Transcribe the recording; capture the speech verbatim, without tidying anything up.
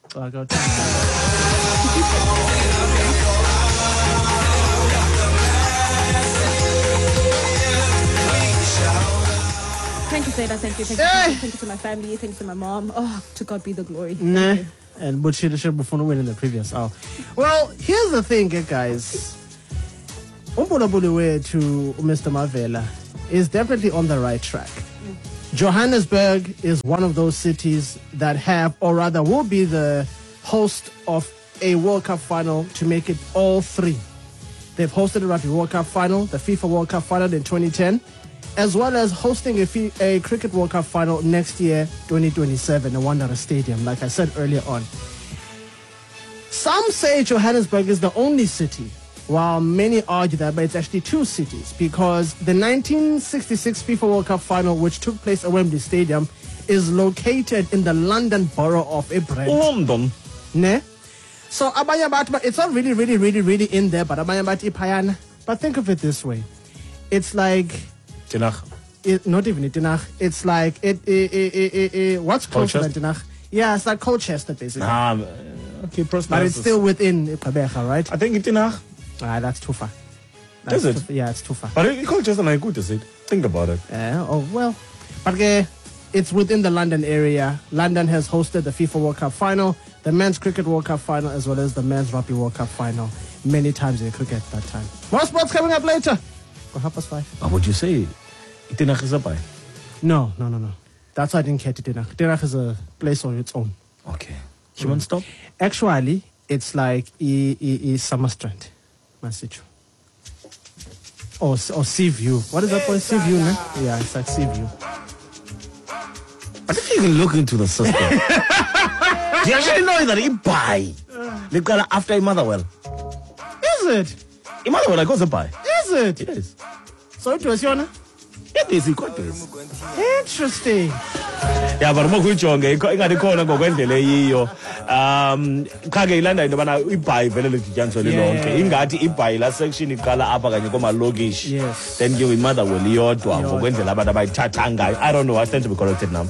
I got Thank you, Seda. Thank you. Thank you. Thank you. Thank you to my family. Thank you to my mom. Oh, to God be the glory. Nah. And but she should before win in the previous hour. Well, here's the thing, eh, guys. Umbulabuluwe to Mister Mavela is definitely on the right track. Mm. Johannesburg is one of those cities that have, or rather will be the host of a World Cup final to make it all three. They've hosted a Rugby World Cup final, the FIFA World Cup final in twenty ten, as well as hosting a, F- a Cricket World Cup final next year, twenty twenty-seven, at Wanderers Stadium, like I said earlier on. Some say Johannesburg is the only city, while many argue that, but it's actually two cities, because the nineteen sixty-six FIFA World Cup final, which took place at Wembley Stadium, is located in the London borough of Brent. London. Ne? So, abanye bathi, but it's not really, really, really, really in there, but abanye bathi iphayana. But think of it this way. It's like... Tinach. It, not even Tinach. It's like... it. it, it, it, it what's closer than Tinach? Yeah, it's like Colchester, basically. Ah, okay, but it's still within Gqeberha, right? I think it's Tinach. Ah, that's too far. That's Is it? Too, yeah, it's too far. But Colchester not good, is it? Think about it. Uh, oh, well. But uh, it's within the London area. London has hosted the FIFA World Cup final, the Men's Cricket World Cup final, as well as the Men's Rugby World Cup final. Many times in cricket that time. More sports coming up later. Go half past five. But would you say Tinach is a pie? No, no, no, no. That's why I didn't care to Tinach. Tinach is a place on its own. Okay. She won't stop? Actually, it's like E, e, e Summerstrand. Masichu. Or, or Seaview. What is that for? Seaview, ne? Yeah, it's like Seaview. I think you can look into the system. Do you actually know that he buy? They got after a Motherwell. Is it? A Motherwell, I got a buy. Is it? Yes. So it was your It is, it is. Interesting. Yeah, but more good jonge ingade khona ngokwendlela eyiyo. Um khake ilanda into bana ibhayi vele lidityaniswe lonke. Ingathi ibhayi la section iqala apha kanye komalokishi. Yes. Then ke imotherwell iyodwa ngokwendlela abantu abayithatha ngayo. I don't know, I stand to be corrected now.